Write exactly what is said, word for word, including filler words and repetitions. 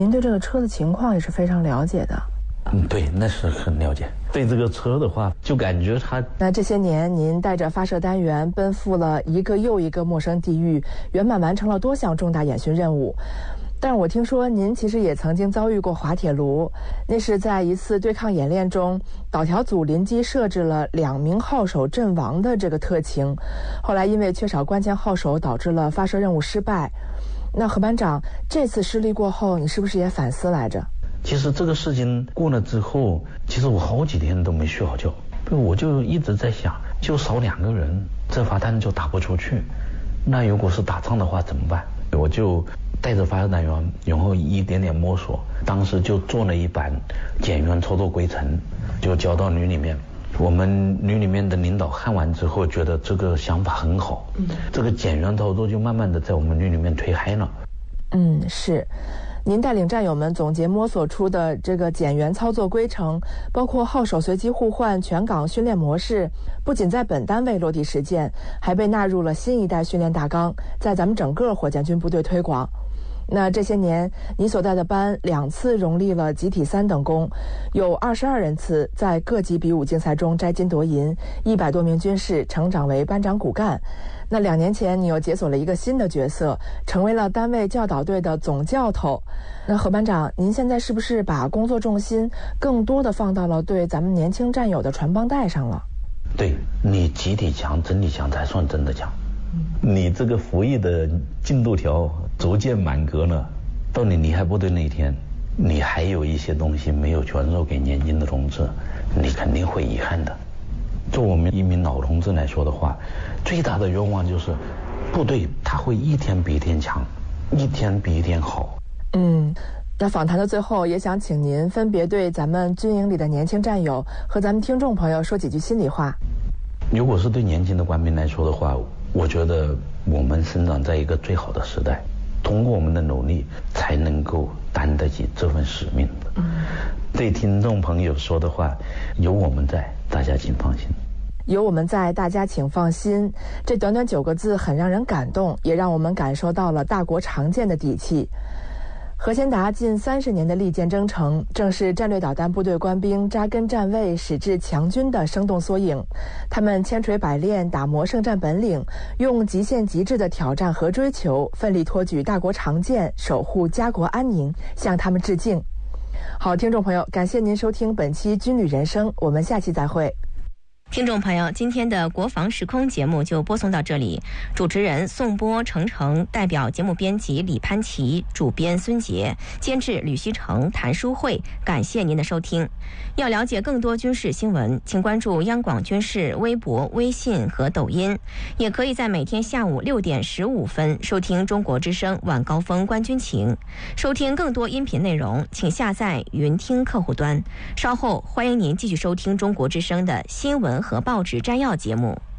您对这个车的情况也是非常了解的。 嗯，对，那是很了解。对这个车的话，就感觉它…… 那这些年，您带着发射单元奔赴了一个又一个陌生地域，圆满完成了多项重大演训任务。但是我听说您其实也曾经遭遇过滑铁卢，那是在一次对抗演练中，导条组临机设置了两名号手阵亡的这个特情，后来因为缺少关键号手，导致了发射任务失败。那何班长，这次失利过后，你是不是也反思来着？ 其实这个事情过了之后，其实我好几天都没睡好觉，我就一直在想，就少两个人，这发弹就打不出去。那如果是打仗的话怎么办？我就带着发射单元，然后一点点摸索，当时就做了一版减员操作规程，就交到旅里面。我们旅里面的领导看完之后，觉得这个想法很好，嗯，这个减员操作就慢慢的在我们旅里面推嗨了。 嗯，是。您带领战友们总结摸索出的这个减员操作规程，包括号手随机互换全岗训练模式，不仅在本单位落地实践，还被纳入了新一代训练大纲，在咱们整个火箭军部队推广。那这些年，你所带的班两次荣立了集体三等功，有二十二人次在各级比武竞赛中摘金夺银，一百多名军士成长为班长骨干。那两年前，你又解锁了一个新的角色，成为了单位教导队的总教头。那何班长，您现在是不是把工作重心更多的放到了对咱们年轻战友的传帮带上了？ 对，你集体强、整体强才算真的强。你这个服役的进度条逐渐满格了，到你离开部队那一天，你还有一些东西没有传授给年轻的同志，你肯定会遗憾的。做我们一名老同志来说的话，最大的愿望就是部队它会一天比一天强，一天比一天好。 嗯，那访谈的最后，也想请您分别对咱们军营里的年轻战友和咱们听众朋友说几句心里话。 如果是对年轻的官兵来说的话，我觉得我们生长在一个最好的时代，通过我们的努力才能够担得起这份使命的。嗯，对听众朋友说的话，有我们在，大家请放心。 有我们在，大家请放心。这短短九个字很让人感动，也让我们感受到了大国常见的底气。何先达近三十年的利剑征程，正是战略导弹部队官兵扎根站位、矢志强军的生动缩影。他们千锤百炼，打磨胜战本领，用极限极致的挑战和追求，奋力托举大国长剑，守护家国安宁，向他们致敬。好，听众朋友，感谢您收听本期军旅人生，我们下期再会。 听众朋友，今天的国防时空节目就播送到这里。主持人宋波、程程，代表节目编辑李潘琪，主编孙杰，监制吕希成、谭淑慧。感谢您的收听。要了解更多军事新闻，请关注央广军事微博、微信和抖音，也可以在每天下午六点十五分收听中国之声晚高峰观军情。收听更多音频内容，请下载云听客户端。稍后欢迎您继续收听中国之声的新闻和报纸摘要节目。